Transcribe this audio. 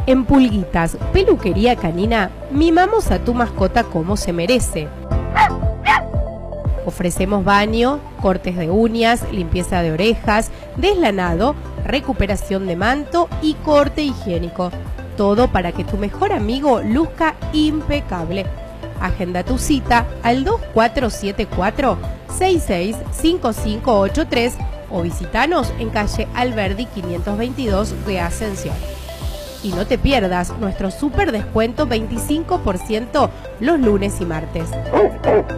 En Pulguitas, peluquería canina, mimamos a tu mascota como se merece. Ofrecemos baño, cortes de uñas, limpieza de orejas, deslanado, recuperación de manto y corte higiénico. Todo para que tu mejor amigo luzca impecable. Agenda tu cita al 2474-665583 o visitanos en calle Alberdi 522 de Ascensión. Y no te pierdas nuestro super descuento 25% los lunes y martes.